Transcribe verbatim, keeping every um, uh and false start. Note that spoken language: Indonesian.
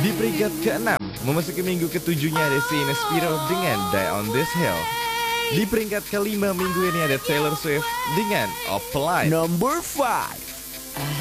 Di peringkat keenam, memasuki minggu ketujuhnya ada Sina Spiro dengan Die on This Hill. Di peringkat kelima minggu ini ada Taylor Swift dengan Offline. Number five.